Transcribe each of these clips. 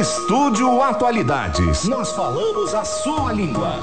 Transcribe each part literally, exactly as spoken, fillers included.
Estúdio Atualidades. Nós falamos a sua língua.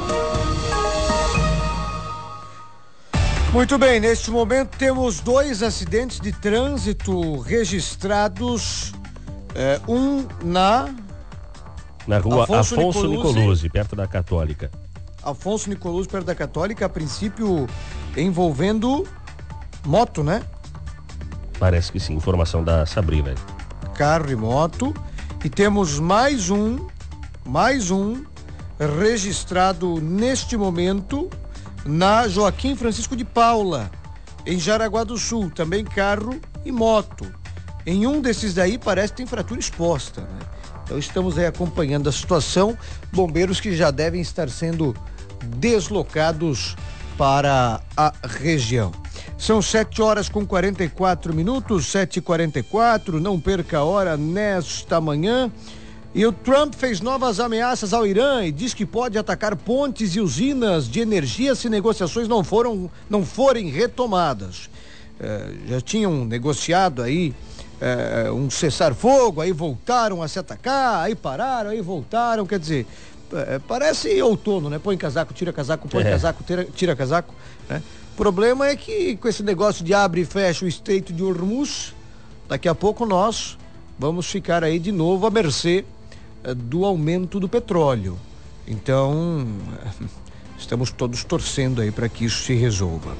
Muito bem, neste momento temos dois acidentes de trânsito registrados, é, um na... Na rua Afonso, Afonso Nicolucci, Nicolucci, perto da Católica. Afonso Nicolucci, perto da Católica, a princípio envolvendo moto, né? Parece que sim, informação da Sabrina. Carro e moto. E temos mais um, mais um registrado neste momento na Joaquim Francisco de Paula, em Jaraguá do Sul, também carro e moto. Em um desses daí parece que tem fratura exposta, né? Então estamos aí acompanhando a situação, bombeiros que já devem estar sendo deslocados para a região. São sete horas com quarenta e quatro minutos, sete e quarenta e quatro, não perca a hora nesta manhã. E o Trump fez novas ameaças ao Irã e diz que pode atacar pontes e usinas de energia se negociações não foram, não forem retomadas. É, já tinham negociado aí é, um cessar-fogo, aí voltaram a se atacar, aí pararam, aí voltaram, quer dizer, é, parece outono, né? Põe casaco, tira casaco, põe é. casaco, tira, tira casaco, né? O problema é que com esse negócio de abre e fecha o Estreito de Hormuz, daqui a pouco nós vamos ficar aí de novo à mercê do aumento do petróleo. Então, estamos todos torcendo aí para que isso se resolva.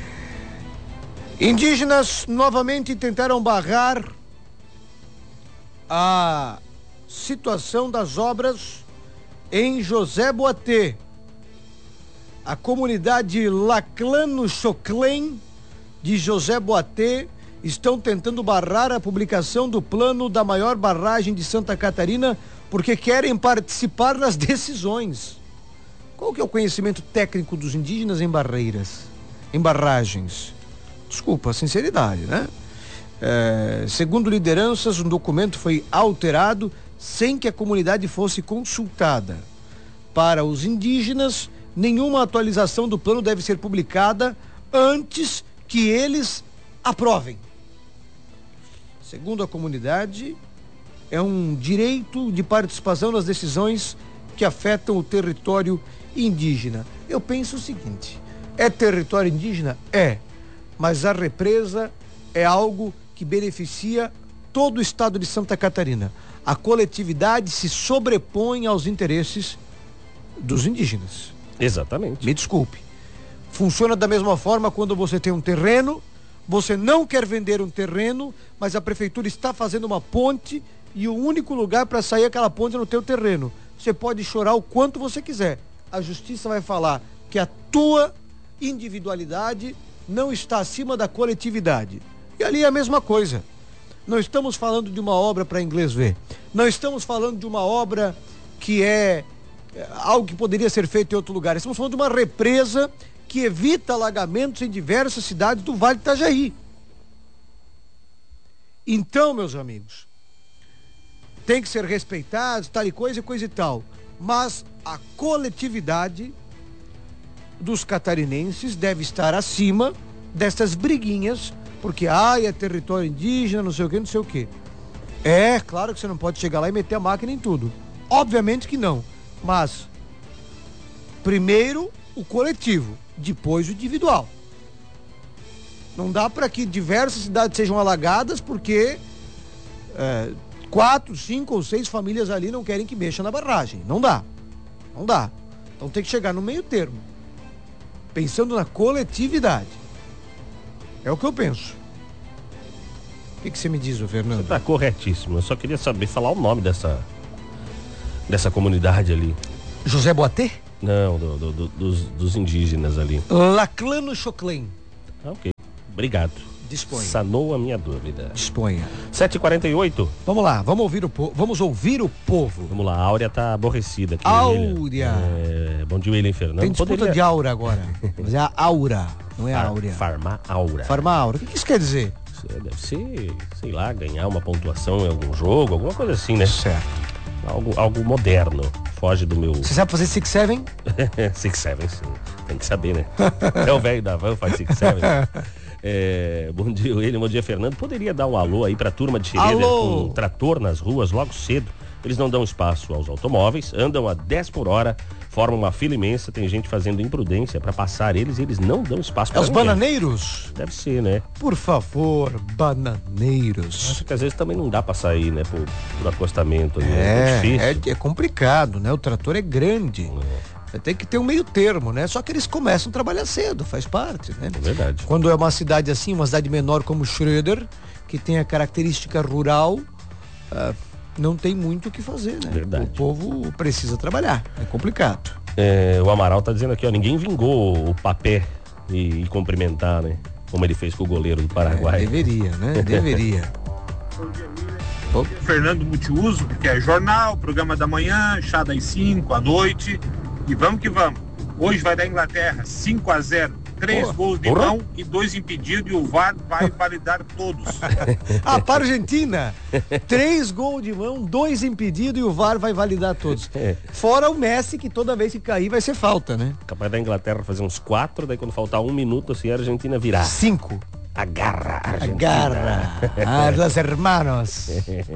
Indígenas novamente tentaram barrar a situação das obras em José Boatê. A comunidade Laclano Choclen de José Boatê estão tentando barrar a publicação do plano da maior barragem de Santa Catarina porque querem participar das decisões. Qual que é o conhecimento técnico dos indígenas em barreiras, em barragens? Desculpa, a sinceridade, né? É, segundo lideranças, um documento foi alterado sem que a comunidade fosse consultada. Para os indígenas, nenhuma atualização do plano deve ser publicada antes que eles aprovem. Segundo a comunidade, é um direito de participação nas decisões que afetam o território indígena. Eu penso o seguinte, é território indígena? É, mas a represa é algo que beneficia todo o estado de Santa Catarina. A coletividade se sobrepõe aos interesses dos indígenas. Exatamente. Me desculpe. Funciona da mesma forma quando você tem um terreno, você não quer vender um terreno, mas a prefeitura está fazendo uma ponte e o único lugar para sair aquela ponte é no teu terreno. Você pode chorar o quanto você quiser. A justiça vai falar que a tua individualidade não está acima da coletividade. E ali é a mesma coisa. Não estamos falando de uma obra para inglês ver. Não estamos falando de uma obra que é algo que poderia ser feito em outro lugar. Estamos falando de uma represa que evita alagamentos em diversas cidades do Vale do Itajaí. Então, meus amigos, tem que ser respeitado, tal e coisa e coisa e tal. Mas a coletividade dos catarinenses deve estar acima dessas briguinhas, porque ai, é território indígena, não sei o que, não sei o que. É, claro que você não pode chegar lá e meter a máquina em tudo. Obviamente que não. Mas, primeiro o coletivo, depois o individual. Não dá para que diversas cidades sejam alagadas porque é, quatro, cinco ou seis famílias ali não querem que mexa na barragem. Não dá. Não dá. Então tem que chegar no meio termo. Pensando na coletividade. É o que eu penso. O que, que você me diz, ô Fernando? Você tá corretíssimo. Eu só queria saber falar o nome dessa dessa comunidade ali. José Boatê? Não, do, do, do, dos, dos indígenas ali. Laclano Choclen. Ah, ok. Obrigado. Disponha. Sanou a minha dúvida. Disponha. sete e quarenta e oito. Vamos lá, vamos ouvir o povo. Vamos ouvir o povo. Vamos lá, a Áurea tá aborrecida aqui. Áurea. É, bom dia, William Fernando. Tem disputa Poderia... de aura agora. Mas é a aura, não é a Far, áurea. Farmar aura. Farmar aura. O que, que isso quer dizer? Deve ser, sei lá, ganhar uma pontuação em algum jogo, alguma coisa assim, né? Certo. Algo, algo moderno. Foge do meu... Você sabe fazer six seven? six seven, sim. Tem que saber, né? É o velho da van, faz six seven. É, bom dia, William, bom dia, Fernando. Poderia dar um alô aí pra turma de Schroeder com um trator nas ruas logo cedo? Eles não dão espaço aos automóveis, andam a dez por hora, formam uma fila imensa, tem gente fazendo imprudência pra passar eles e eles não dão espaço pra É os ninguém. bananeiros? Deve ser, né? Por favor, bananeiros. Acho que às vezes também não dá pra sair, né, por, por acostamento. Né? É, difícil. é, é complicado, né? O trator é grande. É. Tem que ter um meio termo, né? Só que eles começam a trabalhar cedo, faz parte, né? É verdade. Quando é uma cidade assim, uma cidade menor como Schroeder, que tem a característica rural, uh, não tem muito o que fazer, né? Verdade. O povo precisa trabalhar, é complicado. É, o Amaral tá dizendo aqui, ó, ninguém vingou o papé e, e cumprimentar, né? Como ele fez com o goleiro do Paraguai. É, deveria, né? Deveria. Fernando Multiuso, que é jornal, programa da manhã, chá das cinco, à noite. E vamos que vamos. Hoje vai dar Inglaterra, cinco a zero. Três Porra. gols de Porra. mão e dois impedidos e o V A R vai validar todos. Ah, para a Argentina, três gols de mão, dois impedidos e o V A R vai validar todos. É. Fora o Messi, que toda vez que cair vai ser falta, né? Capaz da Inglaterra fazer uns quatro, daí quando faltar um minuto, assim, a Argentina virar. Cinco. Agarra a Argentina. Agarra a los hermanos.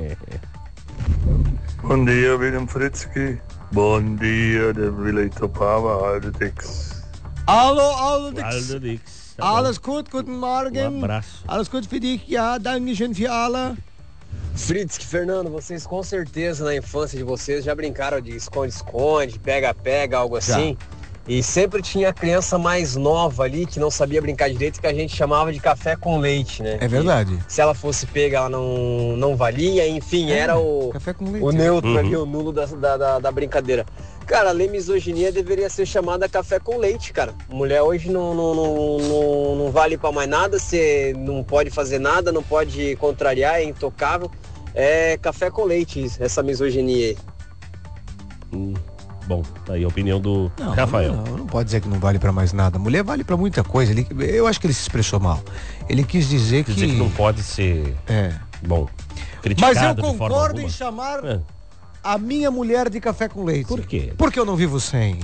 Bom dia, William Fritzky. Bom dia, der Willi Topava, Aldetix. Alô, alô, Aldo Dix. Tá bom. alles gut, guten Morgen. Um abraço. Alles gut für dich, ja, dankeschön für alle. Fritz, Fernando, vocês com certeza na infância de vocês já brincaram de esconde-esconde, pega-pega, algo assim. E sempre tinha criança mais nova ali que não sabia brincar direito, que a gente chamava de café com leite, né? É verdade. E se ela fosse pega, ela não, não valia, enfim, É, era o, café com leite. o neutro Uhum. ali, o nulo da, da, da, da brincadeira. Cara, a lei misoginia deveria ser chamada café com leite, cara. Mulher hoje não, não, não, não, não vale pra mais nada, você não pode fazer nada, não pode contrariar, é intocável. É café com leite, isso, essa misoginia aí. Hum, bom, tá aí a opinião do Não, Rafael. Não, não pode dizer que não vale pra mais nada. Mulher vale pra muita coisa. Ele, eu acho que ele se expressou mal. Ele quis dizer Quer que... dizer que não pode ser, É. bom, Mas criticado eu de forma concordo em alguma. chamar É. a minha mulher de café com leite. Por quê? Porque eu não vivo sem.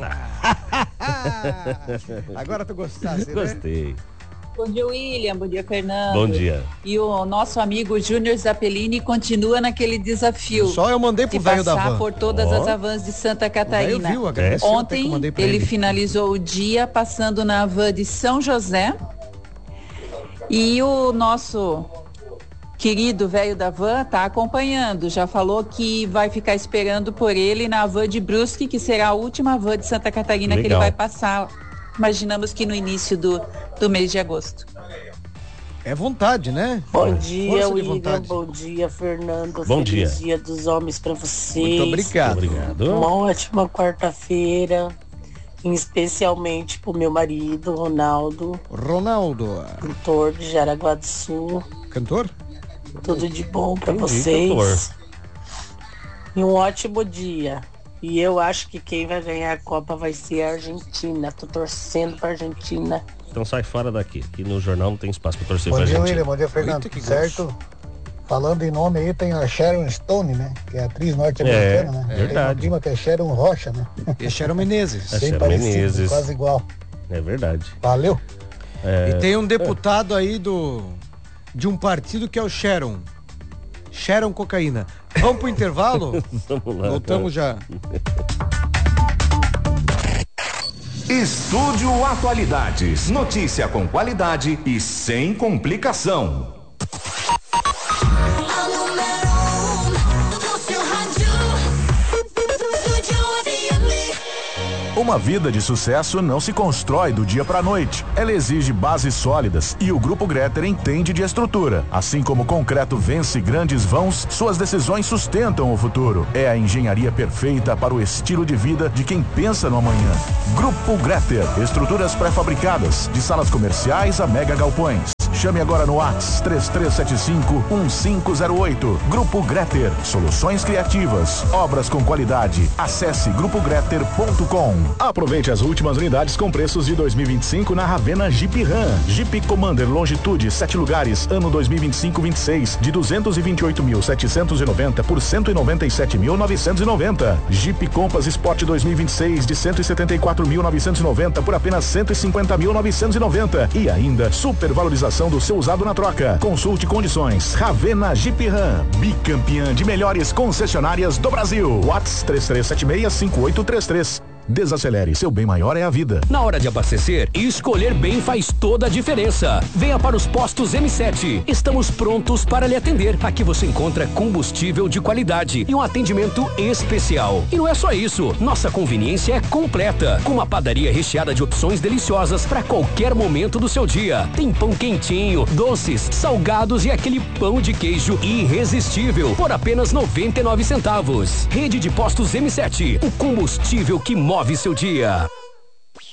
Agora tu gostaste, né? Gostei. Bom dia, William. Bom dia, Fernando. Bom dia. E o nosso amigo Júnior Zappellini continua naquele desafio Só eu mandei pro de velho da passar van. por todas Ó. as avans de Santa O velho Catarina. viu, agradeceu até que eu Ontem mandei pra ele, ele. finalizou o dia passando na van de São José. E o nosso querido velho da van está acompanhando. Já falou que vai ficar esperando por ele na van de Brusque, que será a última van de Santa Catarina que ele Legal. vai passar. Imaginamos que no início do, do mês de agosto. É vontade, né? Bom dia, Força de William. vontade. Bom dia, Fernando. Bom Feliz dia. dia dos homens pra vocês. Muito obrigado. Obrigado. Uma ótima quarta-feira, especialmente pro meu marido, Ronaldo, Ronaldo, cantor de Jaraguá do Sul. cantor? Tudo de bom pra Entendi, vocês. cantor. E um ótimo dia. E eu acho que quem vai ganhar a Copa vai ser a Argentina. Tô torcendo pra Argentina. Então sai fora daqui. Aqui no jornal não tem espaço pra torcer Bom pra dia, gente. William. Bom dia, Fernando. Eita, que Certo? Falando em nome aí, tem a Sharon Stone, né? Que é atriz norte-americana, É, né? é Tem uma verdade. prima que é Sharon Rocha, né? E Sharon Menezes. É. Bem Sharon parecido, Menezes. quase igual. É verdade. Valeu. E tem um deputado aí do de um partido que é o Sharon. Sharon Cocaína. Vamos pro intervalo? Vamos lá. Voltamos já. Estúdio Atualidades. Notícia com qualidade e sem complicação. Uma vida de sucesso não se constrói do dia para a noite. Ela exige bases sólidas e o Grupo Greter entende de estrutura. Assim como o concreto vence grandes vãos, suas decisões sustentam o futuro. É a engenharia perfeita para o estilo de vida de quem pensa no amanhã. Grupo Greter, estruturas pré-fabricadas, de salas comerciais a mega galpões. Chame agora no WhatsApp três três sete cinco um cinco zero oito. Grupo Greter, soluções criativas, obras com qualidade. Acesse grupo greter ponto com. Aproveite as últimas unidades com preços de dois mil e vinte e cinco na Ravena Jeep Ram. Jeep Commander Longitude sete lugares, ano dois mil e vinte e cinco vinte e seis, de duzentos e vinte e oito mil setecentos e noventa por cento e noventa e sete mil novecentos e noventa. Jeep Compass Sport dois mil e vinte e seis, de cento e setenta e quatro mil novecentos e noventa por apenas cento e cinquenta mil novecentos e noventa. E ainda supervalorização do do seu usado na troca. Consulte condições. Ravena Jeep Ram, bicampeã de melhores concessionárias do Brasil. WhatsApp três três sete seis, cinco oito três três. Desacelere, seu bem maior é a vida. Na hora de abastecer, escolher bem faz toda a diferença. Venha para os postos M sete. Estamos prontos para lhe atender. Aqui você encontra combustível de qualidade e um atendimento especial. E não é só isso, nossa conveniência é completa, com uma padaria recheada de opções deliciosas para qualquer momento do seu dia. Tem pão quentinho, doces, salgados e aquele pão de queijo irresistível por apenas noventa e nove centavos. Rede de postos M sete, o combustível que move seu dia.